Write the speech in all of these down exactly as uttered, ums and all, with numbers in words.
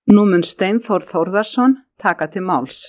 Nú mun Steinþór Þórðarson taka til máls.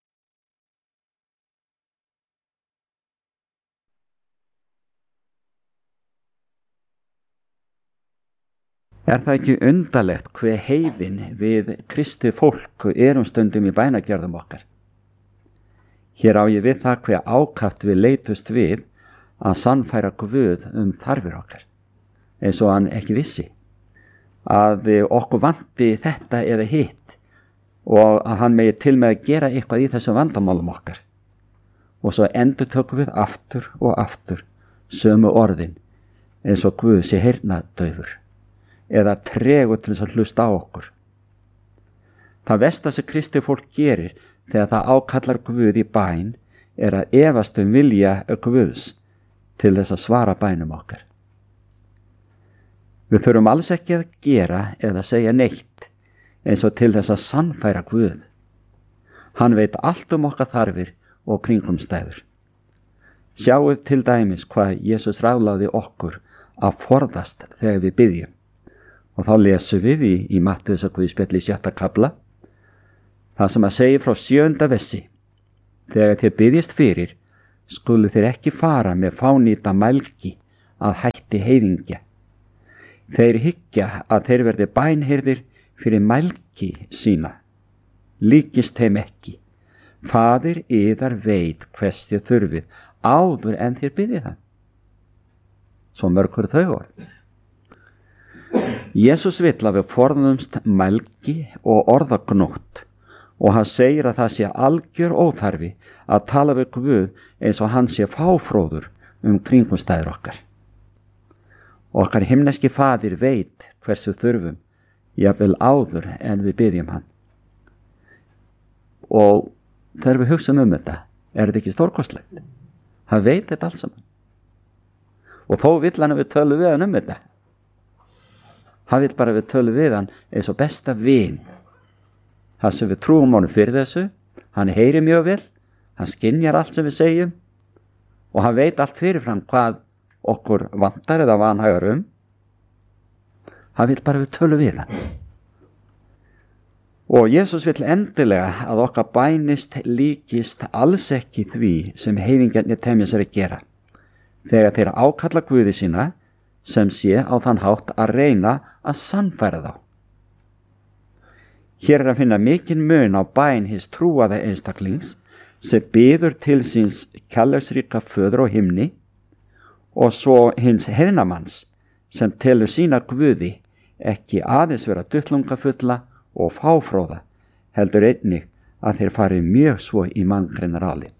Er það ekki undarlegt hve heiðin við kristið fólk erum stundum í bænagjörðum okkar? Hér á ég við það hve ákaft við leitust við að sannfæra Guð um þarfir okkar, eins og hann ekki vissi, að okkur vanti þetta eða hitt og að hann megi til með að gera eitthvað í þessum vandamálum okkar. Og svo endurtökum við aftur og aftur sömu orðin eins og Guð sé heyrnardaufur eða tregur til þess að hlusta á okkur. Það versta sem kristið fólk gerir þegar það ákallar Guð í bæn er að efast um vilja Guðs til þess að svara bænum okkar. Við þurfum alls ekki að gera eða segja neitt eins og til þess að sannfæra Guð. Hann veit allt um okkar þarfir og kringumstæður. Sjáuð til dæmis hvað Jesús ráðlagði okkur að forðast þegar við biðjum. Og þá lesum við í, í Mattheusarguðspjalli í sjötta kafla, það sem að segja frá sjöunda versi: þegar þér biðjist fyrir, skulu þér ekki fara með fánýta mælgi að hætti heiðingja. Þeir hyggja að þeir verði bænheyrðir fyrir mælgi sína. Líkist þeim ekki. Faðir yðar veit hvers þér þurfið áður en þér biðjið hann. Svo mörg eru þau orð. Jesús vill að við forðumst mælgi og orðagnótt og hann segir að það sé algjör óþarfi að tala við Guð eins og hann sé fáfróður um kringumstæður okkar. Okkar himneski faðir veit hversu þurfum, jafnvel áður en við biðjum hann. Og þegar við hugsaum um þetta, er þetta ekki stórkostlegt? Hann veit þetta alls saman. Og þó vill hann að við tölum við hann um þetta. Hann vill bara að við tölum við hann eins og besta vin. Það sem við trúum honum fyrir þessu, hann heyrir mjög vel, hann skynjar allt sem við segjum og hann veit allt fyrirfram hvað okkur vantar eða vanhægar um. Hann vill bara að við tölum við hann. Og Jesús vill endilega að okkar bænist líkist alls ekki því sem heiðingjarnir temja sér að gera, þegar þeir ákalla Guði sína sem sé á þann hátt að reyna að sannfæra þá. Hér er að finna mikinn mun á bæn hins trúaða einstaklings sem biður til síns kærleiksríka föður á himni og svo hins heiðnamanns sem telur sína Guði ekki aðeins vera duttlungafulla og fáfróða, heldur einnig að þeir fari mjög svo í manngreinar álit.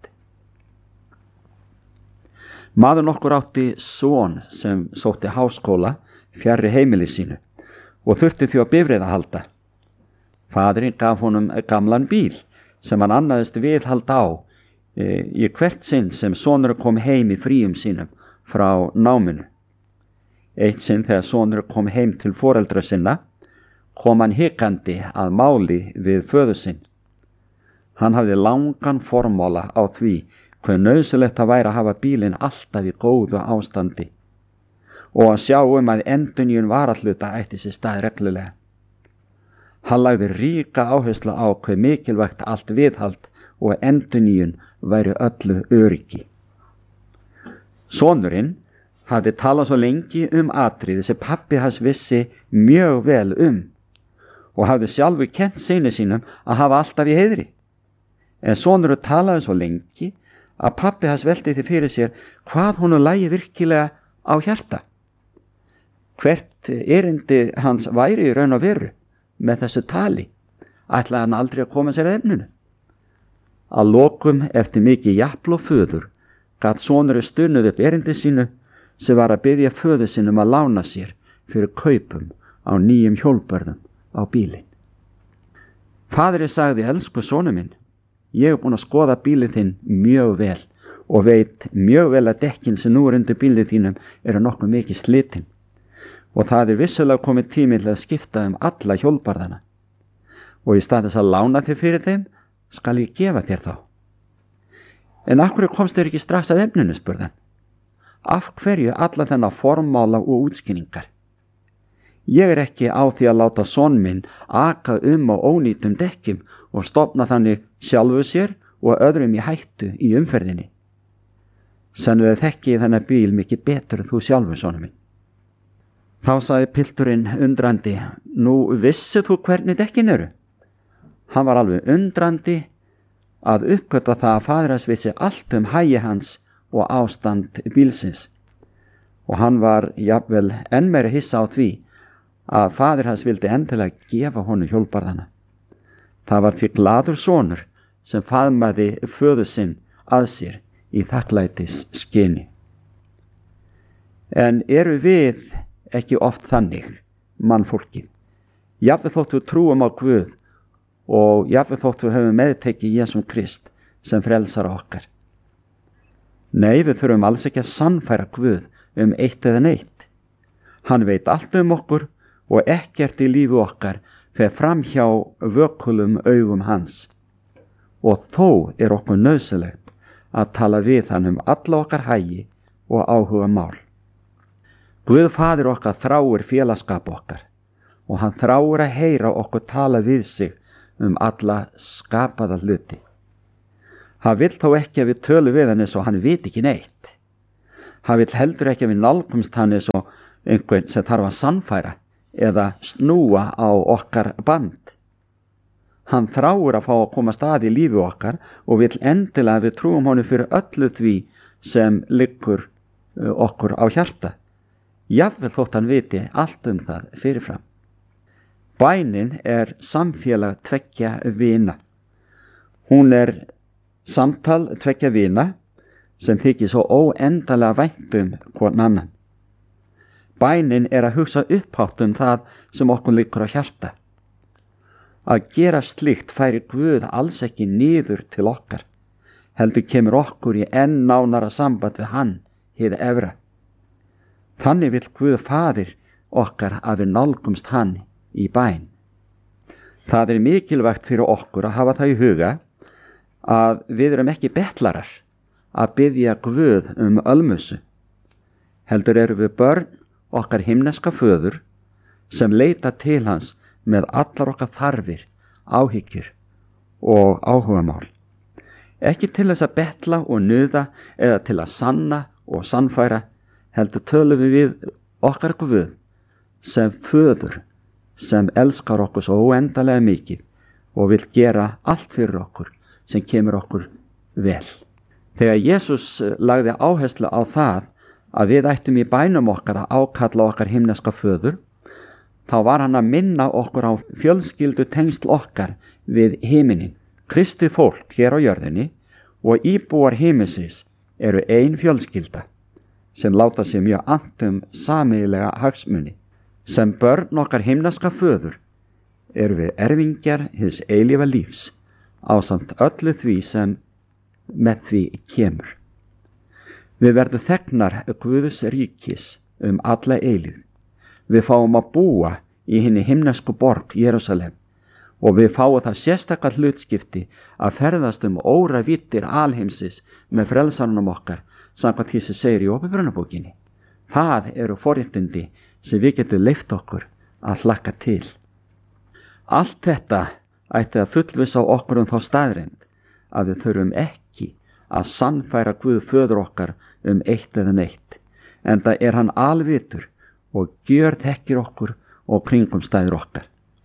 Maður nokkur átti son sem sótti háskóla fjarri heimili sínu og þurfti því að bifreið að halda. Faðirinn gaf honum gamlan bíl sem hann annaðist viðhald á e, í hvert sinn sem sonur kom heim í fríum sínum frá náminu. Eitt sinn þegar sonur kom heim til foreldra sinna, kom hann hikandi að máli við föður sinn. Hann hafði langan formála á því hver nauðsynlegt það væri að hafa bílinn alltaf í góðu ástandi og að sjá um að endurnýjun varahluta ætti sér stað reglulega. Hann lagði ríka áherslu á hve mikilvægt allt viðhald og endurnýjun væri öllu öryggi. Sonurinn hafði talað svo lengi um atriði sem pabbi hans vissi mjög vel um og hafði sjálfur kennt syni sínum að hafa alltaf í heiðri. En sonurinn talaði svo lengi að pabbi hans velti því fyrir sér hvað honum lægi virkilega á hjarta. Hvert erindi hans væri í raun og veru með þessu tali, ætlaði hann aldrei að koma sér að efninu. Að lokum eftir mikið japl og föður gat sonurinn stunnuð upp erindi sínu sem var að biðja föður sínum að lána sér fyrir kaupum á nýjum hjólbörðum á bílinn. Faðirinn sagði: elsku sonur minn, ég er búin að skoða bílinn þinn mjög vel og veit mjög vel að dekkin sem nú er undir bílinn þínum eru nokkuð mikið slitin og það er vissulega komið tími til að skipta um alla hjólbarðana og í stað þess að lána þér fyrir þeim skal ég gefa þér þá. En af hverju komst þér ekki strax að efninu, spurði hann. Af hverju alla þennan formála og útskýringar? Ég er ekki á því að láta son minn aka um á ónýtum dekkjum og stofna þannig sjálfu sér og öðrum í hættu í umferðinni. Sennilega þekki ég þennan bíl mikið betur en þú sjálfur, sonur minn. Þá sagði pilturinn undrandi, nú vissi þú hvernig dekkin eru? Hann var alveg undrandi að uppgötva það að faðir hans vissi allt um hagi hans og ástand bílsins. Og hann var jafnvel enn meira hissa á því að faðir hans vildi endilega gefa honum hjólbarðana. Það var því glaður sonur sem faðmaði föður sinn að sér í þakklætis skyni. En eru við ekki oft þannig, mannfólkið? Jafnvel þótt við trúum á Guð og jafnvel þótt við höfum meðtekið Jesúm Krist sem frelsara okkar. Nei, við þurfum alls ekki að sannfæra Guð um eitt eða neitt. Hann veit allt um okkur og ekkert í lífi okkar fer fram hjá vökulum augum hans. Og þó er okkur nauðsynlegt að tala við hann um alla okkar hagi og áhuga mál. Guð faðir okkar þráir félagskap okkar og hann þráir að heyra okkur tala við sig um alla skapaða hluti. Hann vill þó ekki að við tölum við hann eins og hann veit ekki neitt. Hann vill heldur ekki að við nálgumst hann eins og einhvern sem þarf að sannfæra eða snúa á okkar band. Hann þráir að fá að koma stað í lífi okkar og vill endilega að við trúum honum fyrir öllu því sem liggur okkur á hjarta. Jafnvel þótt hann viti allt um það fyrirfram. Bænin er samfélag tveggja vina. Hún er samtal tveggja vina sem þykir svo óendalega vænt um hvorn annan. Bænin er að hugsa upphátt um það sem okkur liggur á hjarta. Að gera slíkt færi Guð alls ekki niður til okkar, heldur kemur okkur í enn nánara samband við hann, hið efra. Þannig vill Guð faðir okkar að við nálgumst hann í bæn. Það er mikilvægt fyrir okkur að hafa það í huga að við erum ekki betlarar að biðja Guð um ölmusu. Heldur eru við börn okkar himneska föður sem leita til hans með allar okkar þarfir, áhyggjur og áhugamál. Ekki til þess að betla og nuða eða til að sanna og sannfæra, heldur tölum við við okkar Guð sem föður sem elskar okkur svo óendalega mikið og vil gera allt fyrir okkur sem kemur okkur vel. Þegar Jesús lagði áherslu á það að við ættum í bænum okkar að ákalla okkar himneska föður, þá var hann að minna okkur á fjölskyldu tengsl okkar við himinin. Kristi fólk hér á jörðinni og íbúar himinsins eru ein fjölskylda sem láta sig mjög annt um sameiginlega hagsmuni. Sem börn okkar himneska föður eru við erfingjar hins eilífa lífs ásamt öllu því sem með því kemur. Við verðum þegnar Guðs ríkis um alla eilíð. Við fáum að búa í hinni himnesku borg Jerúsalem og við fáum það sérstakar hlutskipti að ferðast um óravíddir alheimsis með frelsarunum okkar samkvæmt því sem segir í Åpenbarunarbókinni. Það eru forréttindi sem við getum leyft okkur að hlakka til. Allt þetta ætti að fullvissa okkur um þá staðreynd að við þurfum ekki að sannfæra Guð föður okkar um eitt eða neitt, enda er hann alvitur og gjörþekkir okkur og kringumstæður okkar.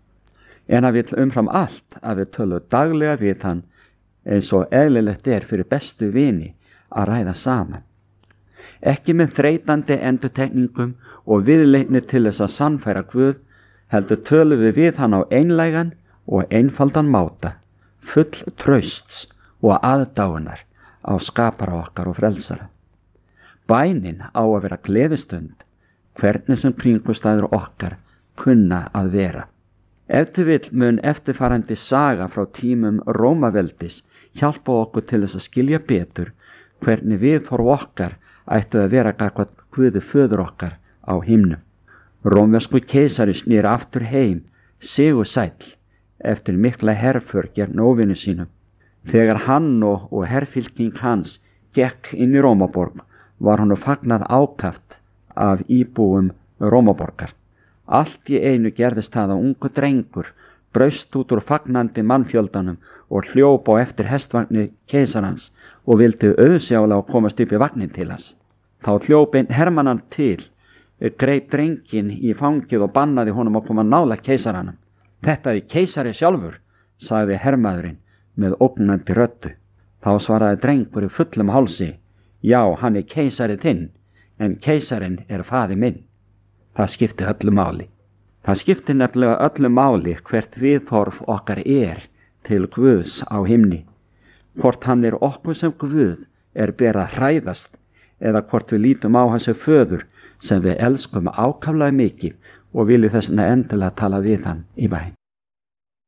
En að við umfram allt að við tölum daglega við hann eins og eðlilegt er fyrir bestu vini að ræða saman. Ekki með þreytandi endurtekningum og viðleitni til þess að sannfæra Guð, heldur tölum við við hann á einlægan og einfaldan máta, full trausts og aðdáunar á skapara okkar og frelsara. Bænin á að vera gleðistund, hvernig sem kringumstæður okkar kunna að vera. Ef til vill mun eftirfarandi saga frá tímum Rómaveldis hjálpa okkur til þess að skilja betur hvernig viðhorf okkar ættu að vera gagnvart Guði föður okkar á himnum. Rómversku keisari snýr aftur heim, sigursæll, eftir mikla herför gegn óvinum sínum. Þegar hann og, og herfylking hans gekk inn í Rómaborg var hann fagnað ákaft af íbúum Rómaborgar. Allt í einu gerðist það að ungu drengur braust út úr fagnandi mannfjöldanum og hljóp á eftir hestvagni keisarans og vildi auðsjálega komast upp í vagnin til hans. Þá hljóp einn hermannan til, greip drengin í fangið og bannaði honum að koma nálægt keisaranum. Þetta er keisari sjálfur, sagði hermaðurinn með ógnandi röddu. Þá svaraði drengur í fullum hálsi, já, hann er keisari þinn, en keisarin er faðir minn. Það skipti öllu máli. Það skipti nefnilega öllu máli hvert viðhorf okkar er til Guðs á himni. Hvort hann er okkur sem Guð er ber að hræðast eða hvort við lítum á hans föður sem við elskum ákaflega mikið og viljum þess vegna endilega tala við hann í bæn.